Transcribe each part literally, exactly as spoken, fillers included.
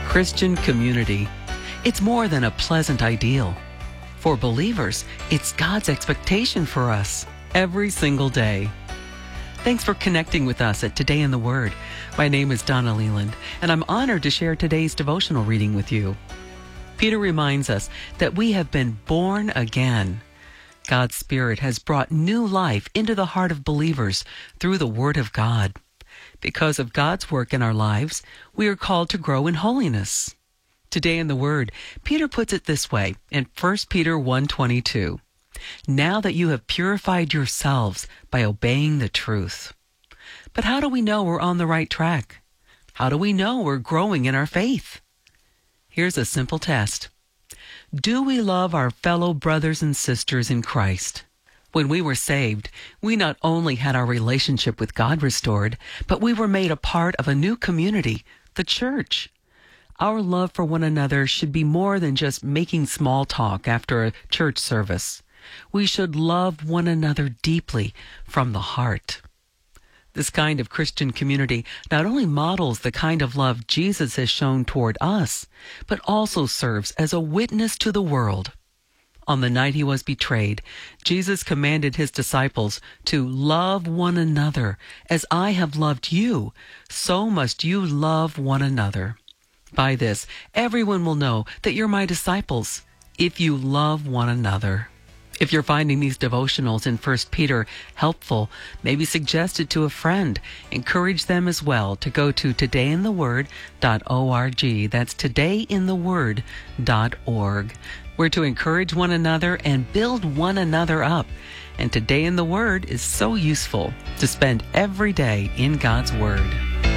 Christian community. It's more than a pleasant ideal. For believers, it's God's expectation for us every single day. Thanks for connecting with us at Today in the Word. My name is Donna Leland, and I'm honored to share today's devotional reading with you. Peter reminds us that we have been born again. God's Spirit has brought new life into the heart of believers through the Word of God. Because of God's work in our lives, we are called to grow in holiness. Today in the Word, Peter puts it this way in First Peter one twenty-two. Now that you have purified yourselves by obeying the truth. But how do we know we're on the right track? How do we know we're growing in our faith? Here's a simple test. Do we love our fellow brothers and sisters in Christ? When we were saved, we not only had our relationship with God restored, but we were made a part of a new community, the church. Our love for one another should be more than just making small talk after a church service. We should love one another deeply from the heart. This kind of Christian community not only models the kind of love Jesus has shown toward us, but also serves as a witness to the world. On the night he was betrayed, Jesus commanded his disciples to love one another. As I have loved you, so must you love one another. By this, everyone will know that you're my disciples, if you love one another. If you're finding these devotionals in First Peter helpful, maybe suggest it to a friend. Encourage them as well to go to today in the word dot org. That's today in the word dot org. We're to encourage one another and build one another up. And Today in the Word is so useful to spend every day in God's Word.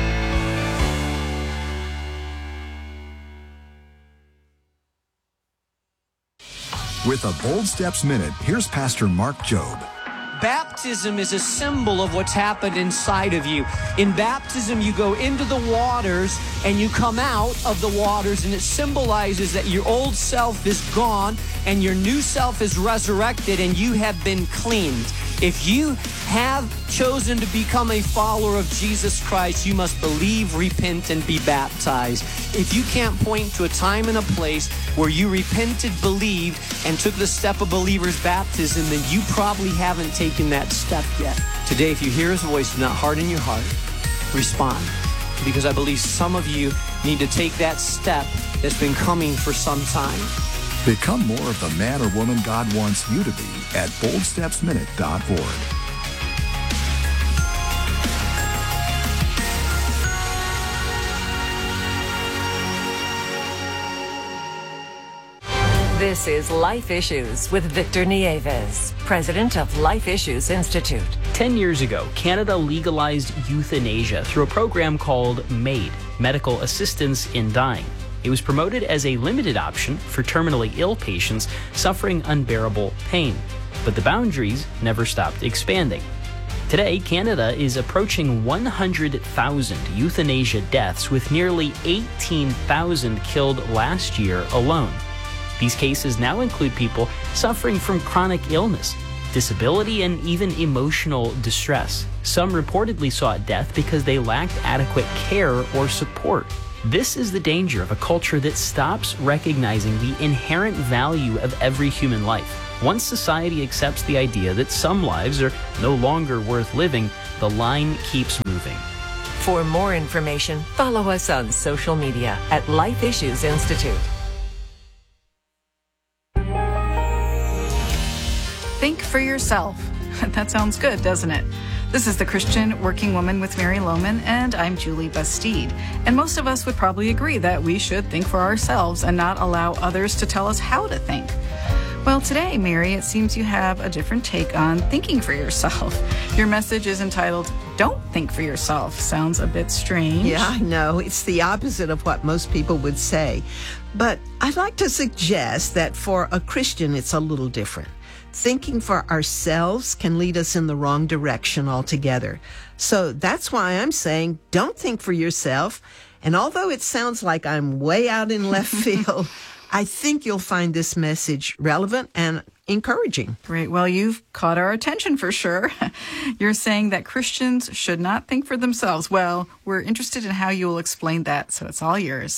With a Bold Steps Minute, here's Pastor Mark Jobe. Baptism is a symbol of what's happened inside of you. In baptism, you go into the waters and you come out of the waters, and it symbolizes that your old self is gone and your new self is resurrected and you have been cleaned. If you have chosen to become a follower of Jesus Christ, you must believe, repent, and be baptized. If you can't point to a time and a place where you repented, believed, and took the step of believer's baptism, then you probably haven't taken that step yet. Today, if you hear his voice, do not harden your heart. Respond. Because I believe some of you need to take that step that's been coming for some time. Become more of the man or woman God wants you to be at bold steps minute dot org. This is Life Issues with Victor Nieves, president of Life Issues Institute. Ten years ago, Canada legalized euthanasia through a program called MAID, Medical Assistance in Dying. It was promoted as a limited option for terminally ill patients suffering unbearable pain. But the boundaries never stopped expanding. Today, Canada is approaching one hundred thousand euthanasia deaths, with nearly eighteen thousand killed last year alone. These cases now include people suffering from chronic illness, disability, and even emotional distress. Some reportedly sought death because they lacked adequate care or support. This is the danger of a culture that stops recognizing the inherent value of every human life. Once society accepts the idea that some lives are no longer worth living, the line keeps moving. For more information, follow us on social media at Life Issues Institute. Think for yourself. That sounds good, doesn't it? This is The Christian Working Woman with Mary Lohman, and I'm Julie Bastide. And most of us would probably agree that we should think for ourselves and not allow others to tell us how to think. Well, today, Mary, it seems you have a different take on thinking for yourself. Your message is entitled, Don't Think for Yourself. Sounds a bit strange. Yeah, I know. It's the opposite of what most people would say. But I'd like to suggest that for a Christian, it's a little different. Thinking for ourselves can lead us in the wrong direction altogether. So that's why I'm saying, don't think for yourself. And although it sounds like I'm way out in left field, I think you'll find this message relevant and encouraging. Great. Well, you've caught our attention for sure. You're saying that Christians should not think for themselves. Well, we're interested in how you will explain that, so it's all yours.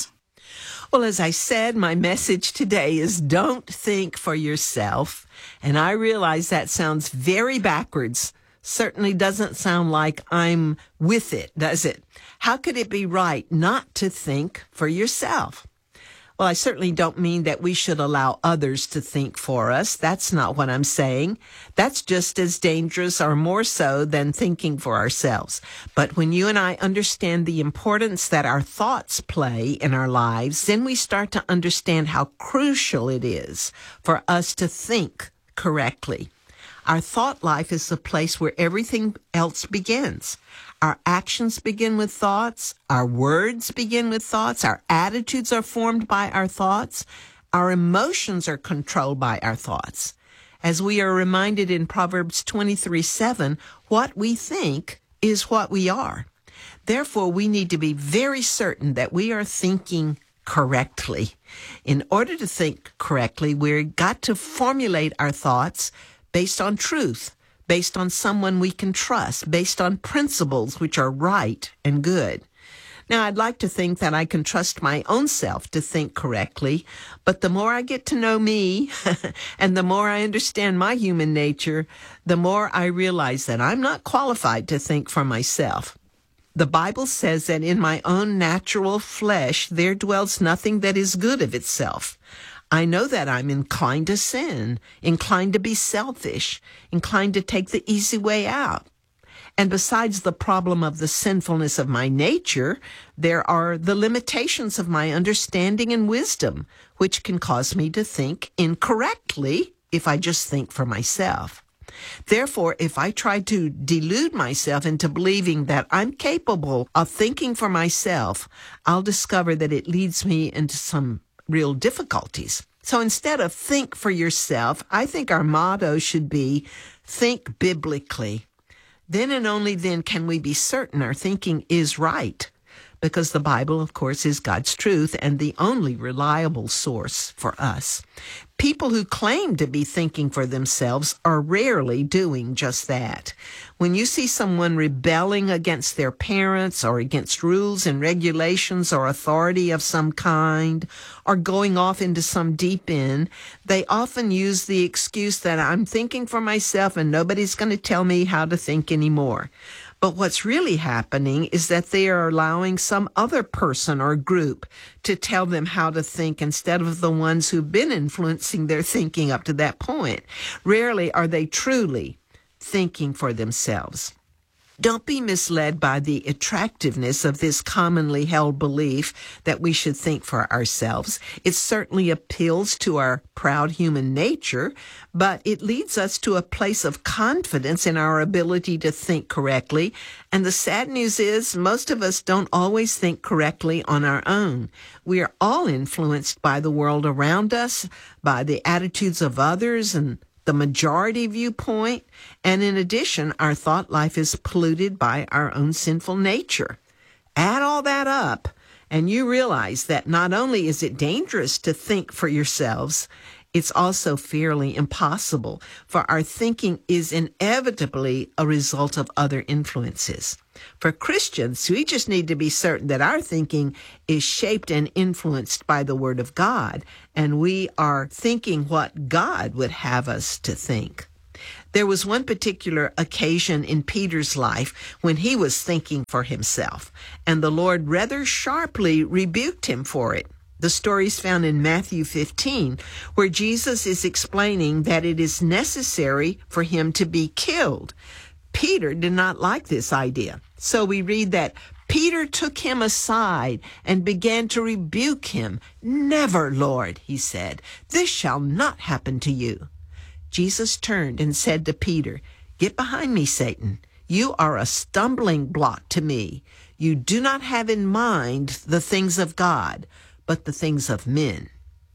Well, as I said, my message today is don't think for yourself. And I realize that sounds very backwards. Certainly doesn't sound like I'm with it, does it? How could it be right not to think for yourself? Well, I certainly don't mean that we should allow others to think for us. That's not what I'm saying. That's just as dangerous or more so than thinking for ourselves. But when you and I understand the importance that our thoughts play in our lives, then we start to understand how crucial it is for us to think correctly. Our thought life is the place where everything else begins. Our actions begin with thoughts. Our words begin with thoughts. Our attitudes are formed by our thoughts. Our emotions are controlled by our thoughts. As we are reminded in Proverbs twenty-three seven, what we think is what we are. Therefore, we need to be very certain that we are thinking correctly. In order to think correctly, we've got to formulate our thoughts based on truth, based on someone we can trust, based on principles which are right and good. Now, I'd like to think that I can trust my own self to think correctly, but the more I get to know me and the more I understand my human nature, the more I realize that I'm not qualified to think for myself. The Bible says that in my own natural flesh there dwells nothing that is good of itself. I know that I'm inclined to sin, inclined to be selfish, inclined to take the easy way out. And besides the problem of the sinfulness of my nature, there are the limitations of my understanding and wisdom, which can cause me to think incorrectly if I just think for myself. Therefore, if I try to delude myself into believing that I'm capable of thinking for myself, I'll discover that it leads me into some real difficulties. So instead of think for yourself, I think our motto should be think biblically. Then and only then can we be certain our thinking is right, because the Bible, of course, is God's truth and the only reliable source for us. People who claim to be thinking for themselves are rarely doing just that. When you see someone rebelling against their parents or against rules and regulations or authority of some kind, or going off into some deep end, they often use the excuse that I'm thinking for myself and nobody's going to tell me how to think anymore. But what's really happening is that they are allowing some other person or group to tell them how to think instead of the ones who've been influencing their thinking up to that point. Rarely are they truly thinking for themselves. Don't be misled by the attractiveness of this commonly held belief that we should think for ourselves. It certainly appeals to our proud human nature, but it leads us to a place of confidence in our ability to think correctly. And the sad news is most of us don't always think correctly on our own. We are all influenced by the world around us, by the attitudes of others and the majority viewpoint, and in addition, our thought life is polluted by our own sinful nature. Add all that up, and you realize that not only is it dangerous to think for yourselves, it's also fairly impossible, for our thinking is inevitably a result of other influences. For Christians, we just need to be certain that our thinking is shaped and influenced by the Word of God, and we are thinking what God would have us to think. There was one particular occasion in Peter's life when he was thinking for himself, and the Lord rather sharply rebuked him for it. The story is found in Matthew fifteen, where Jesus is explaining that it is necessary for him to be killed. Peter did not like this idea. So we read that Peter took him aside and began to rebuke him. "Never, Lord," he said, "this shall not happen to you." Jesus turned and said to Peter, "Get behind me, Satan. You are a stumbling block to me. You do not have in mind the things of God, but the things of men."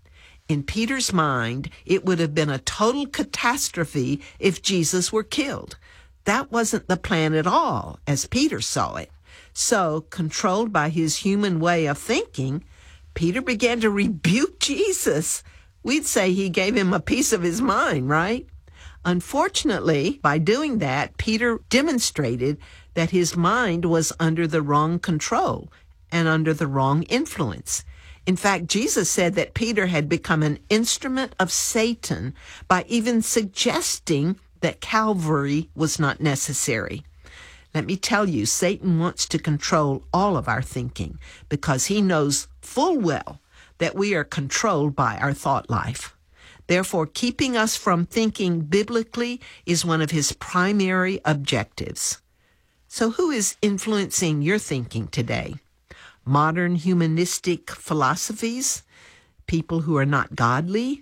In Peter's mind, it would have been a total catastrophe if Jesus were killed. That wasn't the plan at all, as Peter saw it. So, controlled by his human way of thinking, Peter began to rebuke Jesus. We'd say he gave him a piece of his mind, right? Unfortunately, by doing that, Peter demonstrated that his mind was under the wrong control and under the wrong influence. In fact, Jesus said that Peter had become an instrument of Satan by even suggesting that Calvary was not necessary. Let me tell you, Satan wants to control all of our thinking because he knows full well that we are controlled by our thought life. Therefore, keeping us from thinking biblically is one of his primary objectives. So who is influencing your thinking today? Modern humanistic philosophies? People who are not godly?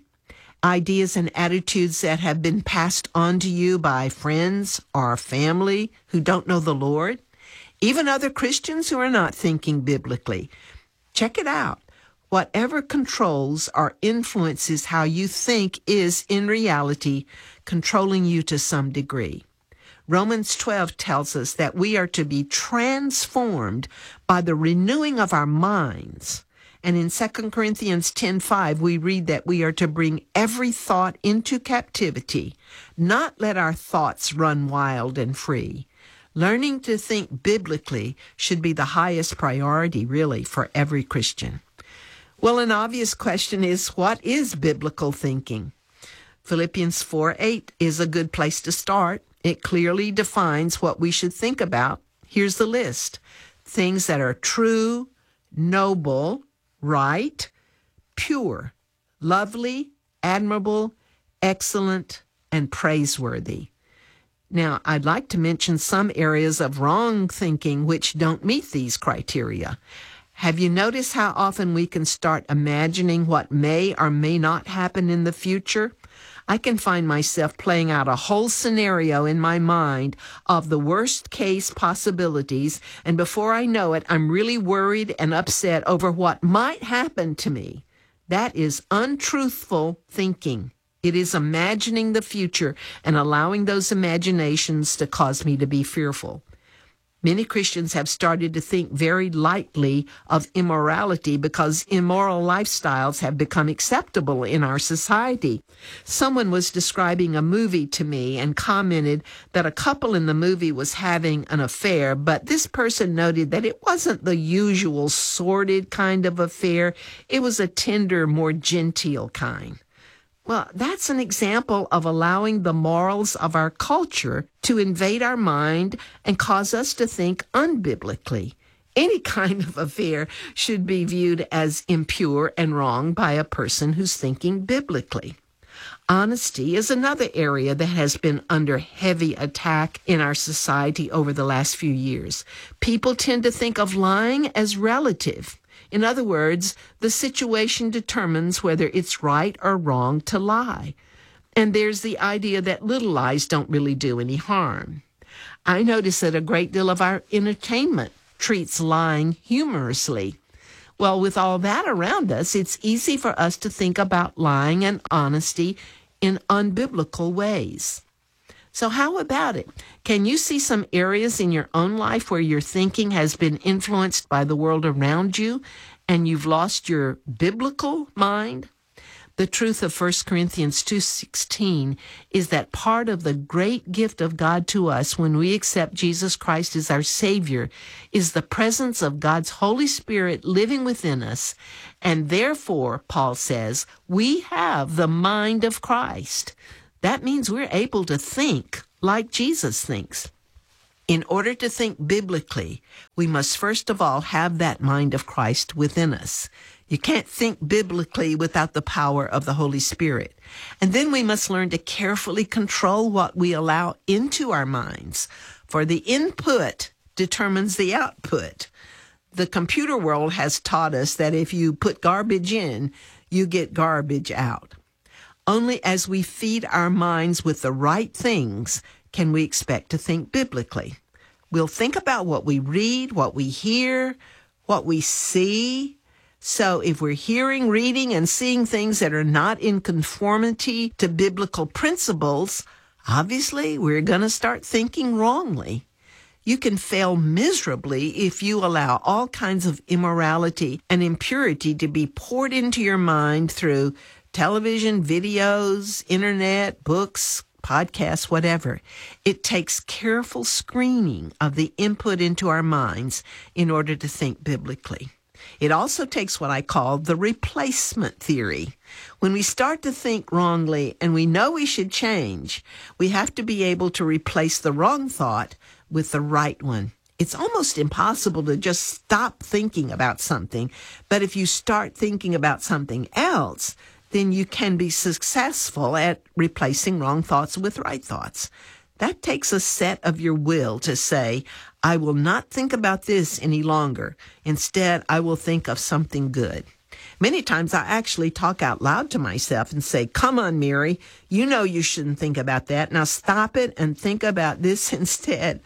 Ideas and attitudes that have been passed on to you by friends or family who don't know the Lord? Even other Christians who are not thinking biblically? Check it out. Whatever controls or influences how you think is, in reality, controlling you to some degree. Romans twelve tells us that we are to be transformed by the renewing of our minds. And in Second Corinthians ten five, we read that we are to bring every thought into captivity, not let our thoughts run wild and free. Learning to think biblically should be the highest priority, really, for every Christian. Well, an obvious question is, what is biblical thinking? Philippians four eight is a good place to start. It clearly defines what we should think about. Here's the list. Things that are true, noble, right, pure, lovely, admirable, excellent, and praiseworthy. Now, I'd like to mention some areas of wrong thinking which don't meet these criteria. Have you noticed how often we can start imagining what may or may not happen in the future? I can find myself playing out a whole scenario in my mind of the worst case possibilities, and before I know it, I'm really worried and upset over what might happen to me. That is untruthful thinking. It is imagining the future and allowing those imaginations to cause me to be fearful. Many Christians have started to think very lightly of immorality because immoral lifestyles have become acceptable in our society. Someone was describing a movie to me and commented that a couple in the movie was having an affair, but this person noted that it wasn't the usual sordid kind of affair. It was a tender, more genteel kind. Well, that's an example of allowing the morals of our culture to invade our mind and cause us to think unbiblically. Any kind of affair should be viewed as impure and wrong by a person who's thinking biblically. Honesty is another area that has been under heavy attack in our society over the last few years. People tend to think of lying as relative. In other words, the situation determines whether it's right or wrong to lie. And there's the idea that little lies don't really do any harm. I notice that a great deal of our entertainment treats lying humorously. Well, with all that around us, it's easy for us to think about lying and honesty in unbiblical ways. So how about it? Can you see some areas in your own life where your thinking has been influenced by the world around you and you've lost your biblical mind? The truth of First Corinthians two sixteen is that part of the great gift of God to us when we accept Jesus Christ as our Savior is the presence of God's Holy Spirit living within us. And therefore, Paul says, we have the mind of Christ. That means we're able to think like Jesus thinks. In order to think biblically, we must first of all have that mind of Christ within us. You can't think biblically without the power of the Holy Spirit. And then we must learn to carefully control what we allow into our minds, for the input determines the output. The computer world has taught us that if you put garbage in, you get garbage out. Only as we feed our minds with the right things can we expect to think biblically. We'll think about what we read, what we hear, what we see. So if we're hearing, reading, and seeing things that are not in conformity to biblical principles, obviously we're going to start thinking wrongly. You can fail miserably if you allow all kinds of immorality and impurity to be poured into your mind through television, videos, internet, books, podcasts, whatever. It takes careful screening of the input into our minds in order to think biblically. It also takes what I call the replacement theory. When we start to think wrongly and we know we should change, we have to be able to replace the wrong thought with the right one. It's almost impossible to just stop thinking about something, but if you start thinking about something else, then you can be successful at replacing wrong thoughts with right thoughts. That takes a set of your will to say, I will not think about this any longer. Instead, I will think of something good. Many times I actually talk out loud to myself and say, come on, Mary, you know you shouldn't think about that. Now stop it and think about this instead.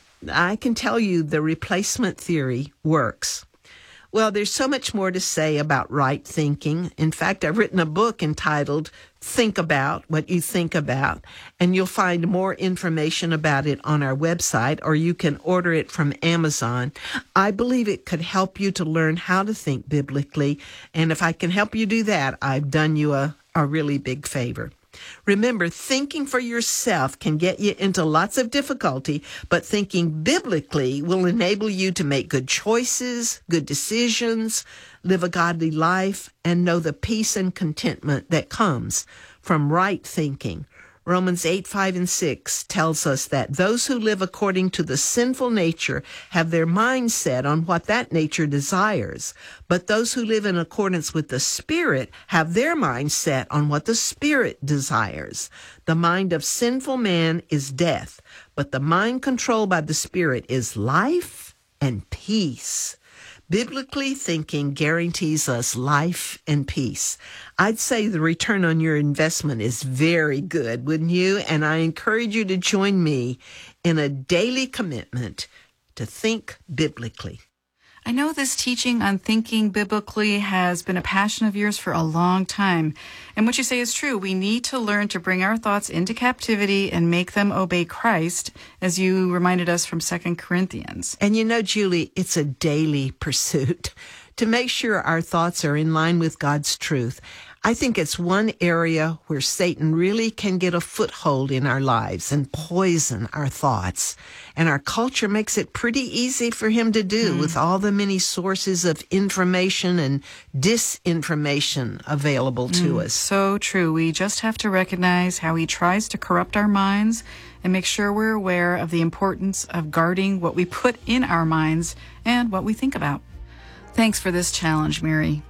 I can tell you the replacement theory works. Well, there's so much more to say about right thinking. In fact, I've written a book entitled Think About What You Think About, and you'll find more information about it on our website, or you can order it from Amazon. I believe it could help you to learn how to think biblically, and if I can help you do that, I've done you a, a really big favor. Remember, thinking for yourself can get you into lots of difficulty, but thinking biblically will enable you to make good choices, good decisions, live a godly life, and know the peace and contentment that comes from right thinking. Romans eight, five, and six tells us that those who live according to the sinful nature have their mind set on what that nature desires, but those who live in accordance with the Spirit have their mind set on what the Spirit desires. The mind of sinful man is death, but the mind controlled by the Spirit is life and peace. Biblically thinking guarantees us life and peace. I'd say the return on your investment is very good, wouldn't you? And I encourage you to join me in a daily commitment to think biblically. I know this teaching on thinking biblically has been a passion of yours for a long time. And what you say is true. We need to learn to bring our thoughts into captivity and make them obey Christ, as you reminded us from Second Corinthians. And you know, Julie, it's a daily pursuit to make sure our thoughts are in line with God's truth. I think it's one area where Satan really can get a foothold in our lives and poison our thoughts. And our culture makes it pretty easy for him to do mm. with all the many sources of information and disinformation available to mm, us. So true. We just have to recognize how he tries to corrupt our minds and make sure we're aware of the importance of guarding what we put in our minds and what we think about. Thanks for this challenge, Mary.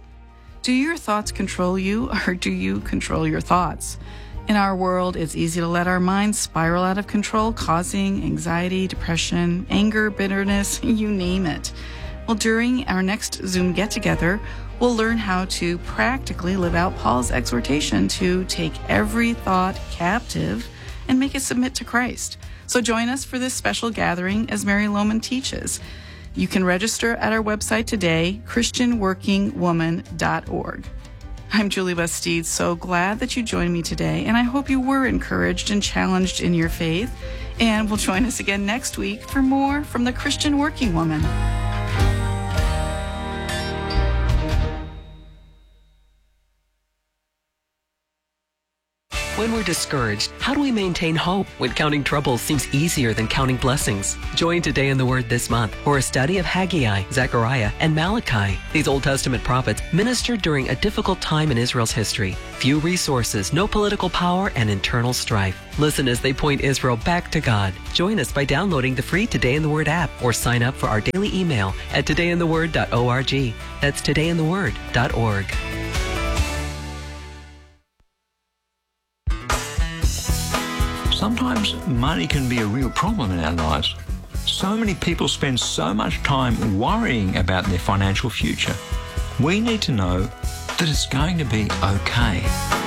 Do your thoughts control you, or do you control your thoughts? In our world, it's easy to let our minds spiral out of control, causing anxiety, depression, anger, bitterness, you name it. Well, during our next Zoom get-together, we'll learn how to practically live out Paul's exhortation to take every thought captive and make it submit to Christ. So join us for this special gathering as Mary Lowman teaches. You can register at our website today, Christian Working Woman dot org. I'm Julie Bastide, so glad that you joined me today, and I hope you were encouraged and challenged in your faith. And we'll join us again next week for more from the Christian Working Woman. When we're discouraged, how do we maintain hope when counting troubles seems easier than counting blessings? Join Today in the Word this month for a study of Haggai, Zechariah, and Malachi. These Old Testament prophets ministered during a difficult time in Israel's history. Few resources, no political power, and internal strife. Listen as they point Israel back to God. Join us by downloading the free Today in the Word app or sign up for our daily email at today in the word dot org. That's today in the word dot org. Sometimes money can be a real problem in our lives. So many people spend so much time worrying about their financial future. We need to know that it's going to be okay.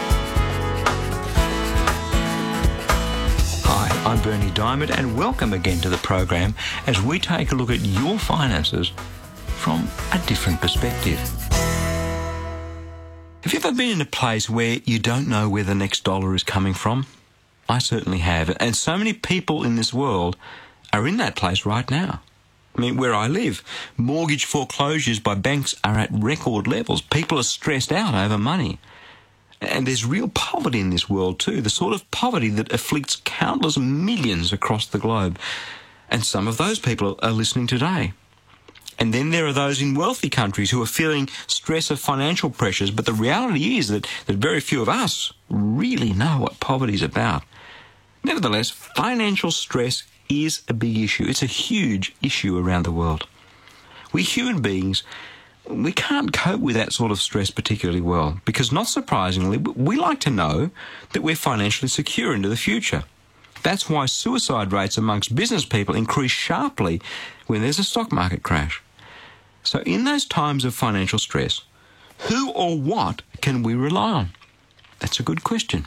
Hi, I'm Bernie Diamond, and welcome again to the program as we take a look at your finances from a different perspective. Have you ever been in a place where you don't know where the next dollar is coming from? I certainly have, and so many people in this world are in that place right now. I mean, where I live, mortgage foreclosures by banks are at record levels. People are stressed out over money. And there's real poverty in this world too, the sort of poverty that afflicts countless millions across the globe. And some of those people are listening today. And then there are those in wealthy countries who are feeling stress of financial pressures, but the reality is that, that very few of us really know what poverty is about. Nevertheless, financial stress is a big issue. It's a huge issue around the world. We human beings, we can't cope with that sort of stress particularly well because, not surprisingly, we like to know that we're financially secure into the future. That's why suicide rates amongst business people increase sharply when there's a stock market crash. So in those times of financial stress, who or what can we rely on? That's a good question.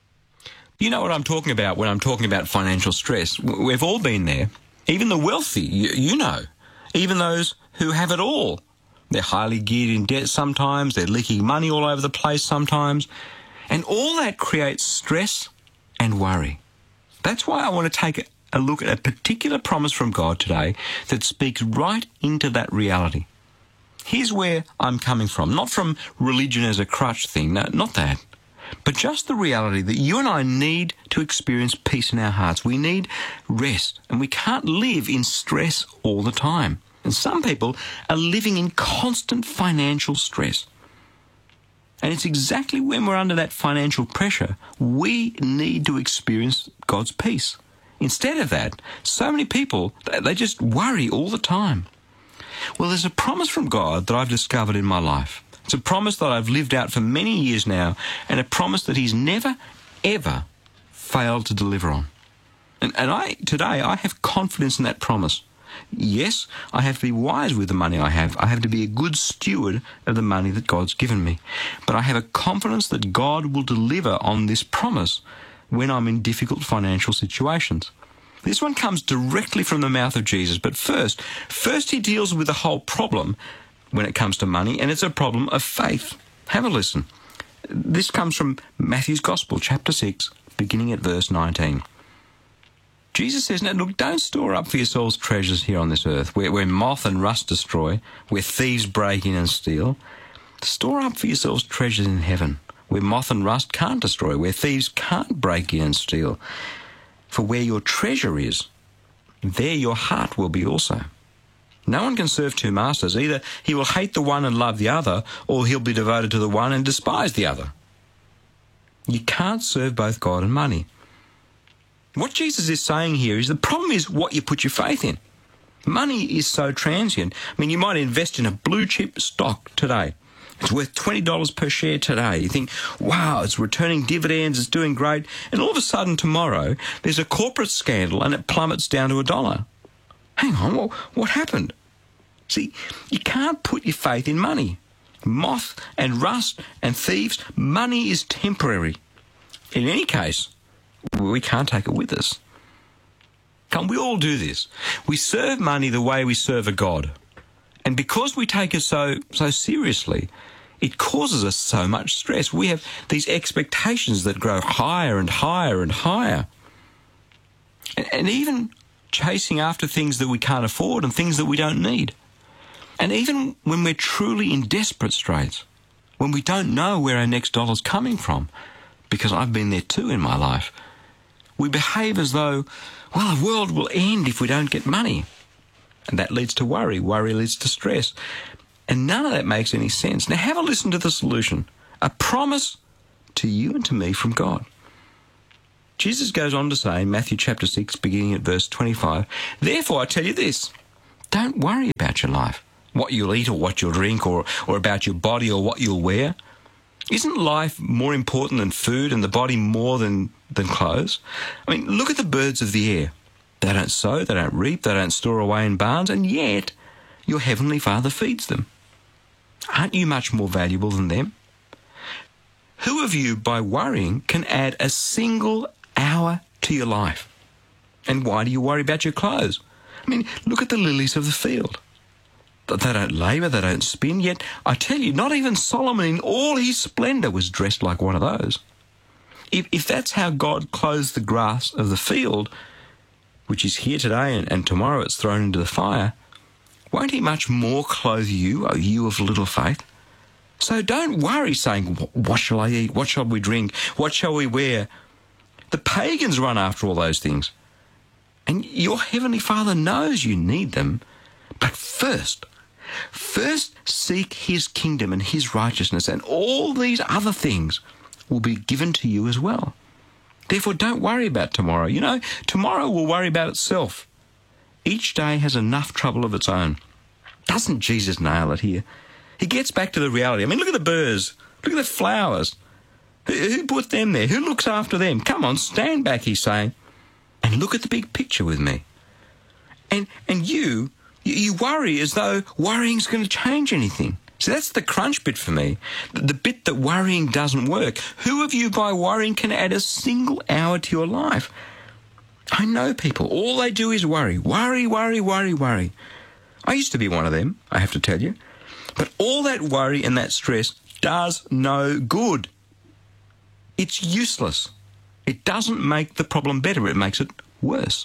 You know what I'm talking about when I'm talking about financial stress. We've all been there. Even the wealthy, you, you know. Even those who have it all. They're highly geared in debt sometimes. They're leaking money all over the place sometimes. And all that creates stress and worry. That's why I want to take a look at a particular promise from God today that speaks right into that reality. Here's where I'm coming from. Not from religion as a crutch thing. No, not that. But just the reality that you and I need to experience peace in our hearts. We need rest, and we can't live in stress all the time. And some people are living in constant financial stress. And it's exactly when we're under that financial pressure, we need to experience God's peace. Instead of that, so many people, they just worry all the time. Well, there's a promise from God that I've discovered in my life. It's a promise that I've lived out for many years now, and a promise that He's never, ever failed to deliver on. And, and I today, I have confidence in that promise. Yes, I have to be wise with the money I have. I have to be a good steward of the money that God's given me. But I have a confidence that God will deliver on this promise when I'm in difficult financial situations. This one comes directly from the mouth of Jesus. But first, first He deals with the whole problem when it comes to money, and it's a problem of faith. Have a listen. This comes from Matthew's Gospel, chapter six, beginning at verse nineteen. Jesus says, now look, don't store up for yourselves treasures here on this earth, where, where moth and rust destroy, where thieves break in and steal. Store up for yourselves treasures in heaven, where moth and rust can't destroy, where thieves can't break in and steal. For where your treasure is, there your heart will be also. No one can serve two masters. Either he will hate the one and love the other, or he'll be devoted to the one and despise the other. You can't serve both God and money. What Jesus is saying here is the problem is what you put your faith in. Money is so transient. I mean, you might invest in a blue chip stock today. It's worth twenty dollars per share today. You think, wow, it's returning dividends, it's doing great. And all of a sudden tomorrow, there's a corporate scandal and it plummets down to a dollar. Hang on, what, what happened? See, you can't put your faith in money. Moth and rust and thieves, money is temporary. In any case, we can't take it with us. Can't we all do this? We serve money the way we serve a God. And because we take it so so seriously, it causes us so much stress. We have these expectations that grow higher and higher and higher. And, and even chasing after things that we can't afford and things that we don't need. And even when we're truly in desperate straits, when we don't know where our next dollar's coming from, because I've been there too in my life, we behave as though, well, the world will end if we don't get money. And that leads to worry. Worry leads to stress. And none of that makes any sense. Now have a listen to the solution. A promise to you and to me from God. Jesus goes on to say in Matthew chapter six, beginning at verse twenty-five, therefore I tell you this, don't worry about your life, what you'll eat or what you'll drink, or, or about your body or what you'll wear. Isn't life more important than food and the body more than, than clothes? I mean, look at the birds of the air. They don't sow, they don't reap, they don't store away in barns, and yet your heavenly Father feeds them. Aren't you much more valuable than them? Who of you, by worrying, can add a single hour to your life? And why do you worry about your clothes? I mean, look at the lilies of the field. They don't labour, they don't spin, yet I tell you, not even Solomon in all his splendour was dressed like one of those. If, if that's how God clothes the grass of the field, which is here today and, and tomorrow it's thrown into the fire, won't He much more clothe you, O you of little faith? So don't worry saying, what shall I eat? What shall we drink? What shall we wear? The pagans run after all those things. And your Heavenly Father knows you need them. But first, First seek his kingdom and his righteousness, and all these other things will be given to you as well. Therefore, don't worry about tomorrow. You know, tomorrow will worry about itself. Each day has enough trouble of its own. Doesn't Jesus nail it here? He gets back to the reality. I mean, look at the birds. Look at the flowers. Who, who put them there? Who looks after them? Come on, stand back, he's saying, and look at the big picture with me. And and you, you, you worry as though worrying's going to change anything. So that's the crunch bit for me, the, the bit that worrying doesn't work. Who of you by worrying can add a single hour to your life? I know people, all they do is worry. Worry, worry, worry, worry. I used to be one of them, I have to tell you. But all that worry and that stress does no good. It's useless. It doesn't make the problem better, it makes it worse.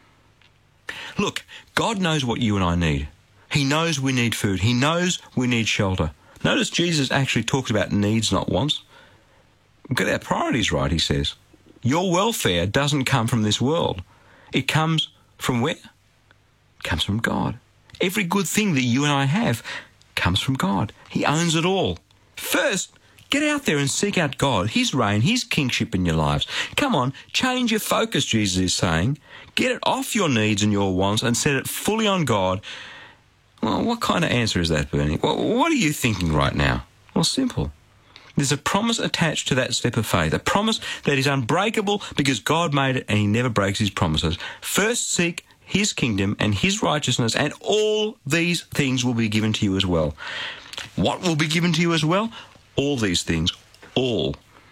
Look, God knows what you and I need. He knows we need food. He knows we need shelter. Notice Jesus actually talks about needs, not wants. Get our priorities right, he says. Your welfare doesn't come from this world. It comes from where? It comes from God. Every good thing that you and I have comes from God. He owns it all. First, get out there and seek out God, his reign, his kingship in your lives. Come on, change your focus, Jesus is saying. Get it off your needs and your wants and set it fully on God. Well, what kind of answer is that, Bernie? Well, what are you thinking right now? Well, simple. There's a promise attached to that step of faith, a promise that is unbreakable because God made it and he never breaks his promises. First seek his kingdom and his righteousness, and all these things will be given to you as well. What will be given to you as well? All these things. All.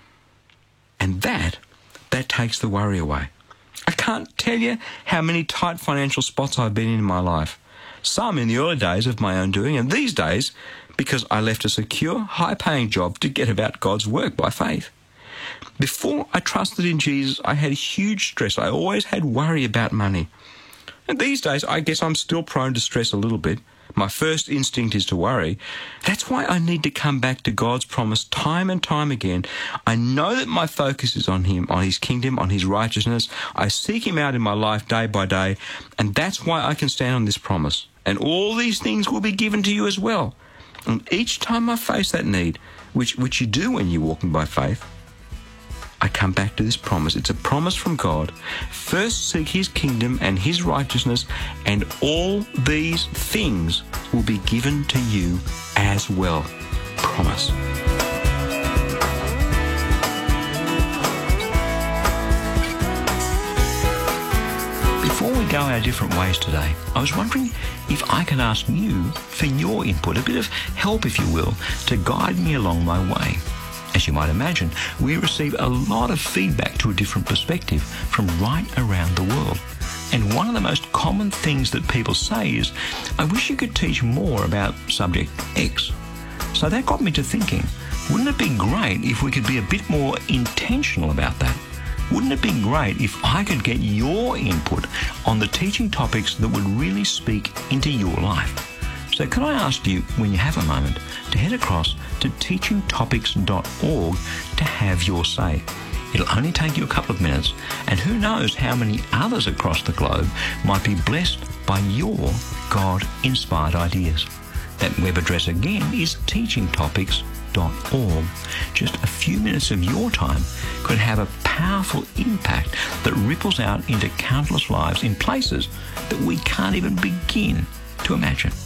And that, that takes the worry away. I can't tell you how many tight financial spots I've been in in my life. Some in the early days of my own doing, and these days because I left a secure, high-paying job to get about God's work by faith. Before I trusted in Jesus, I had huge stress. I always had worry about money. And these days, I guess I'm still prone to stress a little bit. My first instinct is to worry. That's why I need to come back to God's promise time and time again. I know that my focus is on him, on his kingdom, on his righteousness. I seek him out in my life day by day, and that's why I can stand on this promise. And all these things will be given to you as well. And each time I face that need, which, which you do when you're walking by faith, I come back to this promise. It's a promise from God. First seek his kingdom and his righteousness, and all these things will be given to you as well. Promise. Before we go our different ways today, I was wondering if I could ask you for your input, a bit of help, if you will, to guide me along my way. As you might imagine, we receive a lot of feedback to a different perspective from right around the world. And one of the most common things that people say is, I wish you could teach more about subject X. So that got me to thinking, wouldn't it be great if we could be a bit more intentional about that? Wouldn't it be great if I could get your input on the teaching topics that would really speak into your life? So can I ask you, when you have a moment, to head across to teaching topics dot org to have your say. It'll only take you a couple of minutes, and who knows how many others across the globe might be blessed by your God-inspired ideas. That web address again is teaching topics dot org. Just a few minutes of your time could have a powerful impact that ripples out into countless lives in places that we can't even begin to imagine.